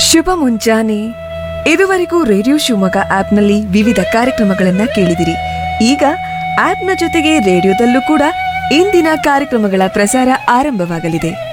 ಶುಭ ಮುಂಜಾನೆ. ಇದುವರೆಗೂ ರೇಡಿಯೋ ಶಿವಮೊಗ್ಗ ಆಪ್ನಲ್ಲಿ ವಿವಿಧ ಕಾರ್ಯಕ್ರಮಗಳನ್ನ ಕೇಳಿದಿರಿ. ಈಗ ಆಪ್ನ ಜೊತೆಗೆ ರೇಡಿಯೋದಲ್ಲೂ ಕೂಡ ಇಂದಿನ ಕಾರ್ಯಕ್ರಮಗಳ ಪ್ರಸಾರ ಆರಂಭವಾಗಲಿದೆ.